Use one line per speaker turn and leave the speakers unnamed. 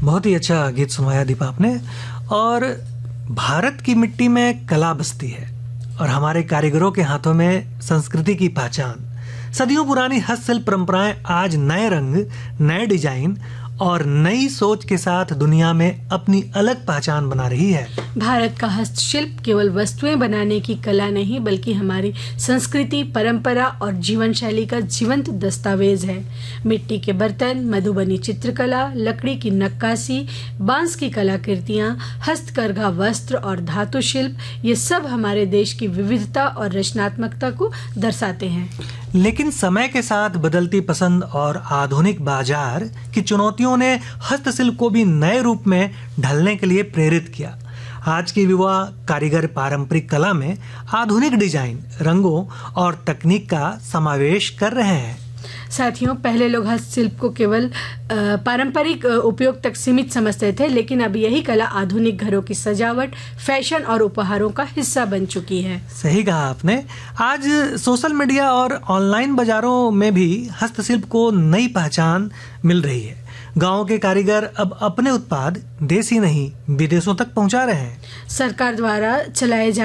बहुत ही अच्छा गीत सुनाया दीपा आपने। और भारत की मिट्टी में कला बसती है और हमारे कारीगरों के हाथों में संस्कृति की पहचान। सदियों पुरानी हस्तशिल्प परंपराएं आज नए रंग, नए डिजाइन और नई सोच के साथ दुनिया में अपनी अलग पहचान बना रही है।
भारत का हस्तशिल्प केवल वस्तुएं बनाने की कला नहीं बल्कि हमारी संस्कृति, परंपरा और जीवन शैली का जीवंत दस्तावेज है। मिट्टी के बर्तन, मधुबनी चित्रकला, लकड़ी की नक्काशी, बांस की कलाकृतियां, हस्तकरघा वस्त्र और धातु शिल्प, ये सब हमारे देश की विविधता और रचनात्मकता को दर्शाते हैं।
लेकिन समय के साथ बदलती पसंद और आधुनिक बाजार की चुनौतियों ने हस्तशिल्प को भी नए रूप में ढलने के लिए प्रेरित किया। आज के युवा कारीगर पारंपरिक कला में आधुनिक डिजाइन, रंगों और तकनीक का समावेश कर रहे हैं।
साथियों, पहले लोग हस्तशिल्प को केवल पारंपरिक उपयोग तक सीमित समझते थे, लेकिन अब यही कला आधुनिक घरों की सजावट, फैशन और उपहारों का हिस्सा बन चुकी है।
सही कहा आपने। आज सोशल मीडिया और ऑनलाइन बाजारों में भी हस्तशिल्प को नई पहचान मिल रही है। गांव के कारीगर अब अपने उत्पाद देश ही नहीं विदेशों तक पहुंचा रहे हैं।
सरकार द्वारा चलाए जा